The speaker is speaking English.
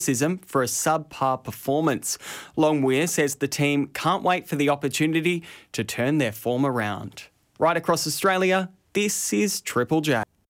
for a subpar performance. Longweir says the team can't wait for the opportunity to turn their form around. Right across Australia, this is Triple J.